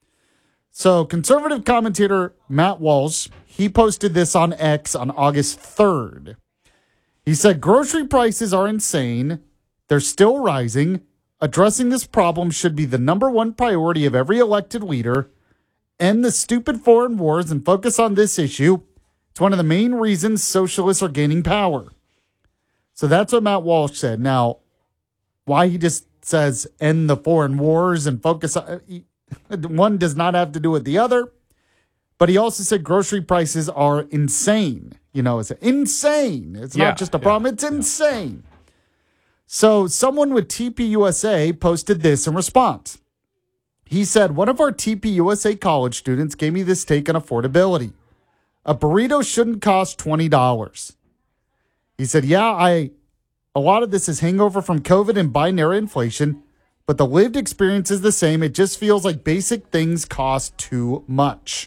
So conservative commentator Matt Walsh, he posted this on X on August 3rd. He said, grocery prices are insane. They're still rising. Addressing this problem should be the number one priority of every elected leader. End the stupid foreign wars and focus on this issue. It's one of the main reasons socialists are gaining power. So that's what Matt Walsh said. Now, why he just says end the foreign wars and focus on... One does not have to do with the other. But he also said grocery prices are insane. You know, it's insane. It's not just a problem. It's insane. So someone with TPUSA posted this in response. He said, one of our TPUSA college students gave me this take on affordability. A burrito shouldn't cost $20. He said, a lot of this is hangover from COVID and binary inflation, but the lived experience is the same. It just feels like basic things cost too much.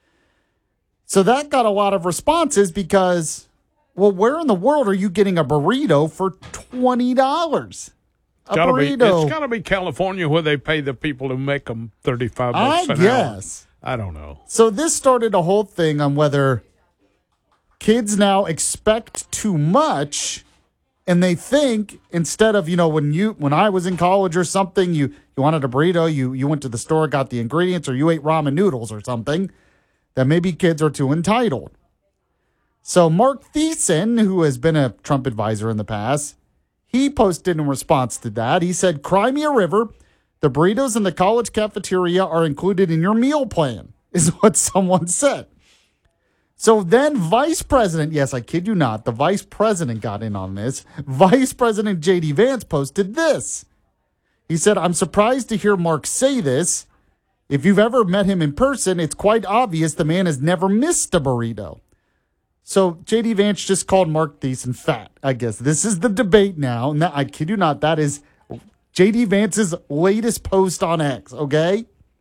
So that got a lot of responses because... Well, where in the world are you getting a burrito for $20? A burrito. It's got to be California where they pay the people who make them $35 I an guess. hour. I don't know. So this started a whole thing on whether kids now expect too much, and they think instead of, when I was in college or something, you wanted a burrito, you went to the store, got the ingredients, or you ate ramen noodles or something, that maybe kids are too entitled. So Mark Thiessen, who has been a Trump advisor in the past, he posted in response to that. He said, cry me a river. The burritos in the college cafeteria are included in your meal plan, is what someone said. So then Vice President, yes, I kid you not, the Vice President got in on this. Vice President J.D. Vance posted this. He said, I'm surprised to hear Mark say this. If you've ever met him in person, it's quite obvious the man has never missed a burrito. So J.D. Vance just called Mark Thiessen fat, I guess. This is the debate now. And I kid you not, that is J.D. Vance's latest post on X, okay?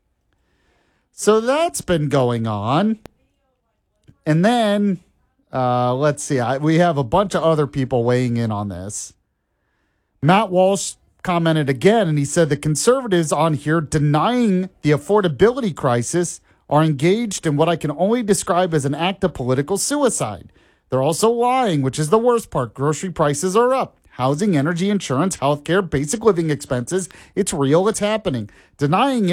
So that's been going on. And then, let's see, we have a bunch of other people weighing in on this. Matt Walsh commented again, and he said the conservatives on here denying the affordability crisis are engaged in what I can only describe as an act of political suicide. They're also lying, which is the worst part. Grocery prices are up. Housing, energy, insurance, healthcare, basic living expenses. It's real. It's happening. Denying it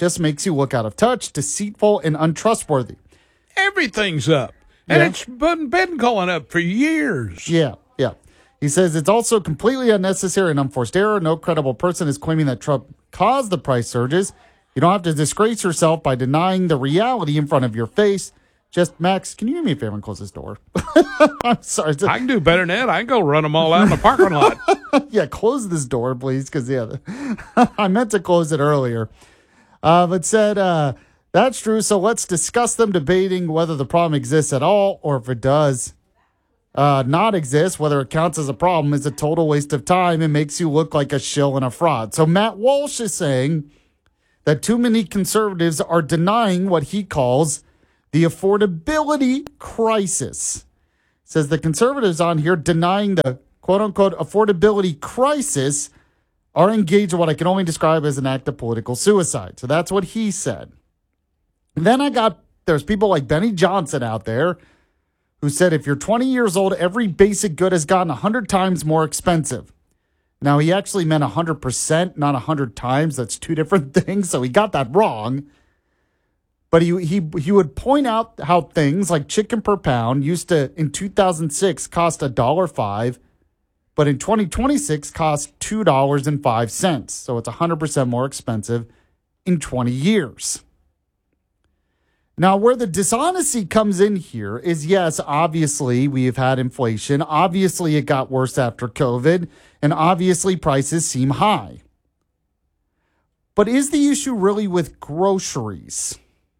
just makes you look out of touch, deceitful, and untrustworthy. Everything's up. And Yeah. it's been going up for years. Yeah. He says it's also completely unnecessary and unforced error. No credible person is claiming that Trump caused the price surges. You don't have to disgrace yourself by denying the reality in front of your face. Just, Max, can you do me a favor and close this door? I'm sorry. I can do better than that. I can go run them all out in the parking lot. Yeah, close this door, please, because, I meant to close it earlier. But said, that's true, so let's discuss them debating whether the problem exists at all, or if it does not exist, whether it counts as a problem is a total waste of time and makes you look like a shill and a fraud. So Matt Walsh is saying that too many conservatives are denying what he calls the affordability crisis. Says the conservatives on here denying the quote-unquote affordability crisis are engaged in what I can only describe as an act of political suicide. So that's what he said. And then there's people like Benny Johnson out there who said if you're 20 years old, every basic good has gotten 100 times more expensive. Now, he actually meant 100%, not 100 times. That's two different things, so he got that wrong. But he would point out how things like chicken per pound used to, in 2006, cost $1.05, but in 2026 cost $2.05. So it's 100% more expensive in 20 years. Now, where the dishonesty comes in here is, yes, obviously we've had inflation. Obviously it got worse after COVID, and obviously prices seem high. But is the issue really with groceries?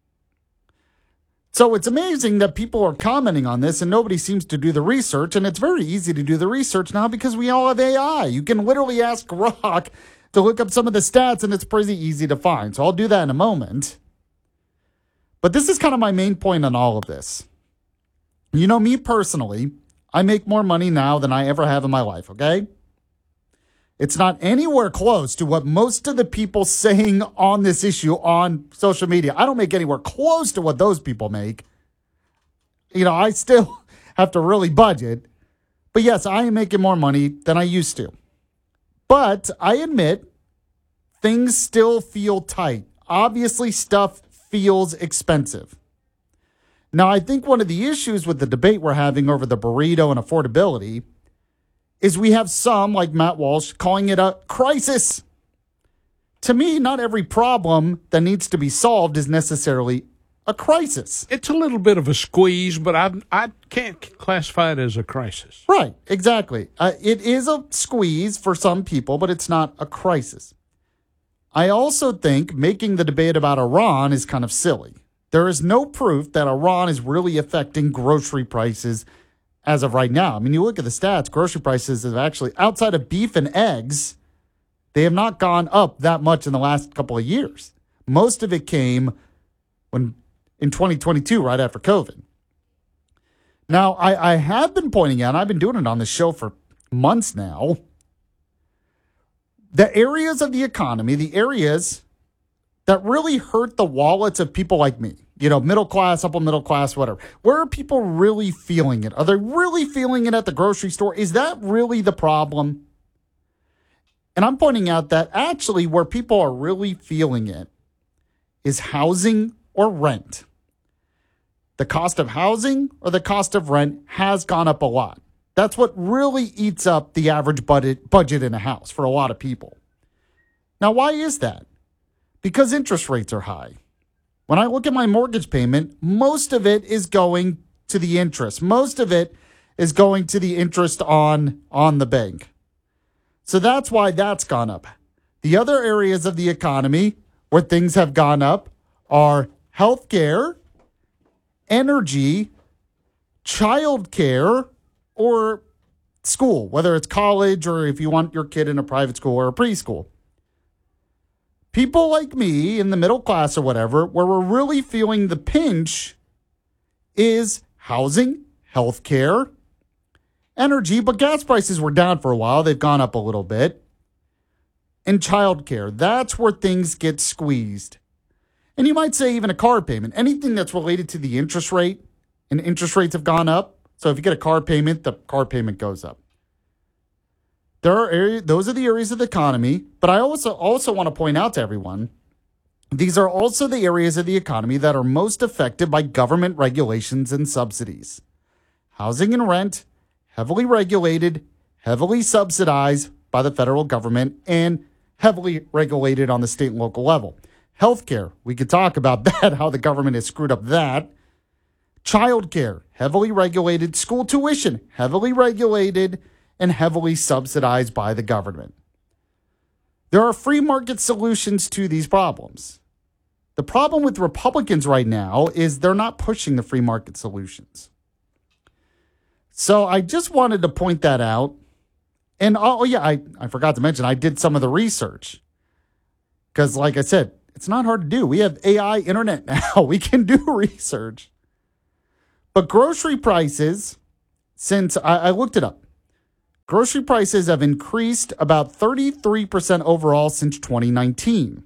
So it's amazing that people are commenting on this and nobody seems to do the research. And it's very easy to do the research now because we all have AI. You can literally ask Grok to look up some of the stats and it's pretty easy to find. So I'll do that in a moment. But this is kind of my main point on all of this. You know, me personally, I make more money now than I ever have in my life, okay? It's not anywhere close to what most of the people saying on this issue on social media. I don't make anywhere close to what those people make. You know, I still have to really budget. But yes, I am making more money than I used to. But I admit things still feel tight. Obviously, stuff feels expensive. Now, I think one of the issues with the debate we're having over the burrito and affordability is we have some, like Matt Walsh, calling it a crisis. To me, not every problem that needs to be solved is necessarily a crisis. It's a little bit of a squeeze, but I can't classify it as a crisis. Right, exactly. It is a squeeze for some people, but it's not a crisis. I also think making the debate about Iran is kind of silly. There is no proof that Iran is really affecting grocery prices as of right now. I mean, you look at the stats, grocery prices have actually, outside of beef and eggs, they have not gone up that much in the last couple of years. Most of it came in 2022, right after COVID. Now, I have been pointing out, and I've been doing it on this show for months now, the areas of the economy, the areas that really hurt the wallets of people like me, you know, middle class, upper middle class, whatever. Where are people really feeling it? Are they really feeling it at the grocery store? Is that really the problem? And I'm pointing out that actually where people are really feeling it is housing or rent. The cost of housing or the cost of rent has gone up a lot. That's what really eats up the average budget in a house for a lot of people. Now, why is that? Because interest rates are high. When I look at my mortgage payment, most of it is going to the interest. Most of it is going to the interest on the bank. So that's why that's gone up. The other areas of the economy where things have gone up are healthcare, energy, childcare, or school, whether it's college or if you want your kid in a private school or a preschool. People like me in the middle class or whatever, where we're really feeling the pinch is housing, healthcare, energy, but gas prices were down for a while. They've gone up a little bit. And childcare, that's where things get squeezed. And you might say even a car payment, anything that's related to the interest rate, and interest rates have gone up. So if you get a car payment, the car payment goes up. Those are the areas of the economy. But I also want to point out to everyone these are also the areas of the economy that are most affected by government regulations and subsidies. Housing and rent, heavily regulated, heavily subsidized by the federal government, and heavily regulated on the state and local level. Healthcare, we could talk about that, how the government has screwed up that. Childcare, heavily regulated. School tuition, heavily regulated and heavily subsidized by the government. There are free market solutions to these problems. The problem with Republicans right now is they're not pushing the free market solutions. So I just wanted to point that out. And I forgot to mention, I did some of the research. Because like I said, it's not hard to do. We have AI internet now. We can do research. But grocery prices, since I looked it up, grocery prices have increased about 33% overall since 2019.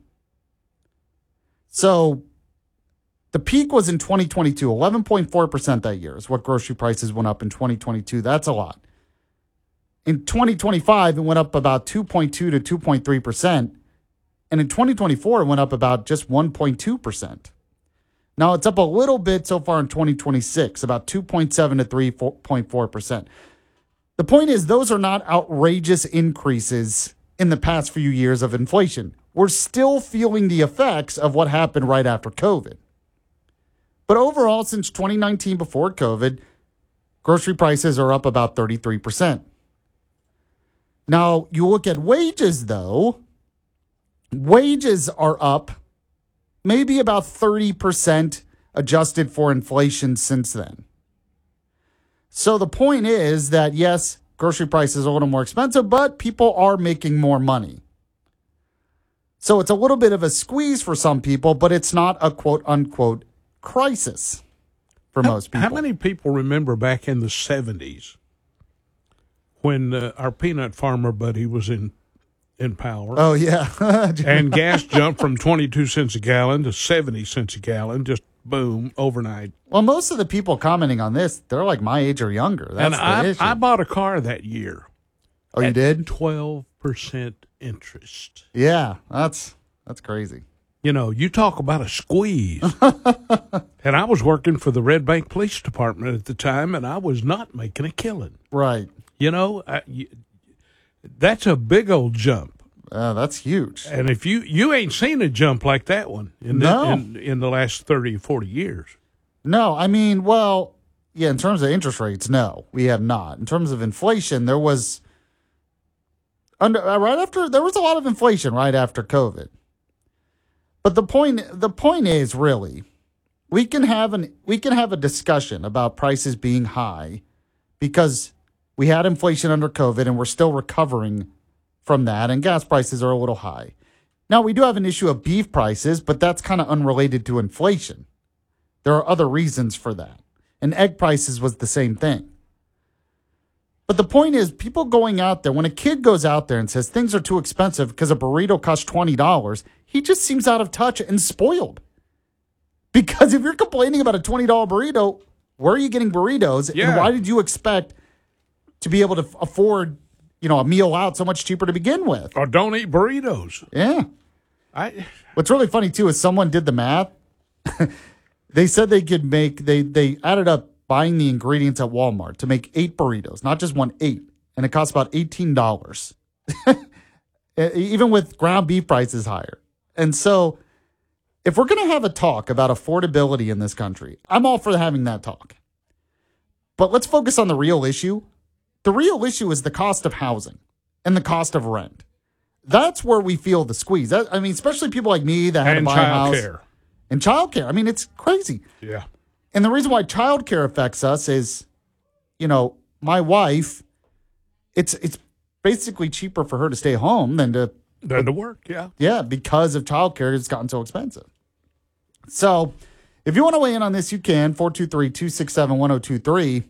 So the peak was in 2022, 11.4% that year is what grocery prices went up in 2022. That's a lot. In 2025, it went up about 2.2 to 2.3%. And in 2024, it went up about just 1.2%. Now, it's up a little bit so far in 2026, about 2.7 to 3.4%. The point is, those are not outrageous increases in the past few years of inflation. We're still feeling the effects of what happened right after COVID. But overall, since 2019, before COVID, grocery prices are up about 33%. Now, you look at wages, though, wages are up maybe about 30% adjusted for inflation since then. So the point is that, yes, grocery prices are a little more expensive, but people are making more money. So it's a little bit of a squeeze for some people, but it's not a quote-unquote crisis for most people. How many people remember back in the 70s when our peanut farmer buddy was in power? Oh, yeah. And gas jumped from 22 cents a gallon to 70 cents a gallon, just boom, overnight. Well, most of the people commenting on this, they're like my age or younger. That's the issue. I bought a car that year. Oh, you did? 12% interest. Yeah, that's crazy. You know, you talk about a squeeze. And I was working for the Red Bank Police Department at the time, and I was not making a killing. Right. You know, that's a big old jump. That's huge. And if you ain't seen a jump like that one in the last 30 or 40 years. No, I mean, well, yeah, in terms of interest rates, no, we have not. In terms of inflation, there was there was a lot of inflation right after COVID. But the point is really, we can have a discussion about prices being high because we had inflation under COVID and we're still recovering from that, and gas prices are a little high. Now, we do have an issue of beef prices, but that's kind of unrelated to inflation. There are other reasons for that. And egg prices was the same thing. But the point is, people going out there, when a kid goes out there and says things are too expensive because a burrito costs $20, he just seems out of touch and spoiled. Because if you're complaining about a $20 burrito, where are you getting burritos? Yeah. And why did you expect to be able to afford, a meal out so much cheaper to begin with? Or don't eat burritos. Yeah. What's really funny, too, is someone did the math. They said they could they added up buying the ingredients at Walmart to make 8 burritos, not just 8. And it costs about $18. Even with ground beef prices higher. And so if we're going to have a talk about affordability in this country, I'm all for having that talk. But let's focus on the real issue. The real issue is the cost of housing and the cost of rent. That's where we feel the squeeze. Especially people like me that had to buy a house. And childcare. I mean, it's crazy. Yeah. And the reason why childcare affects us is, my wife, it's basically cheaper for her to stay home than to work, yeah. Yeah, because of childcare, it's gotten so expensive. So if you want to weigh in on this, you can. 423-267-1023.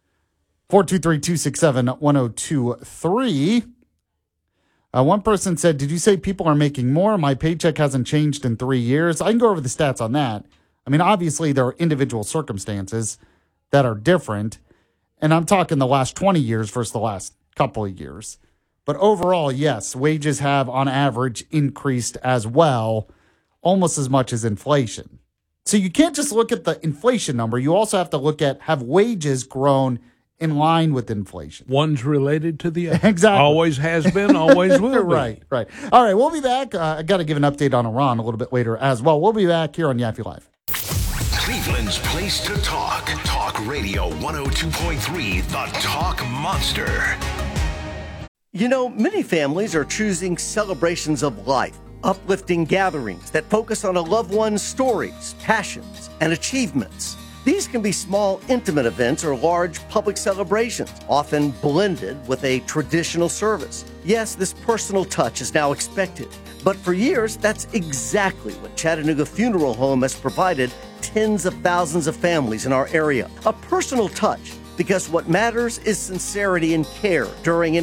423-267-1023. One person said, did you say people are making more? My paycheck hasn't changed in 3 years. I can go over the stats on that. I mean, obviously, there are individual circumstances that are different. And I'm talking the last 20 years versus the last couple of years. But overall, yes, wages have, on average, increased as well. almost as much as inflation. So you can't just look at the inflation number. You also have to look at, have wages grown in line with inflation? One's related to the other. Exactly. Always has been, always will be. Right. All right, we'll be back. I got to give an update on Iran a little bit later as well. We'll be back here on Yaffe Live. Cleveland's place to talk. Talk Radio 102.3, the Talk Monster. You know, many families are choosing celebrations of life, uplifting gatherings that focus on a loved one's stories, passions, and achievements. These can be small, intimate events or large public celebrations, often blended with a traditional service. Yes, this personal touch is now expected, but for years, that's exactly what Chattanooga Funeral Home has provided tens of thousands of families in our area. A personal touch, because what matters is sincerity and care during an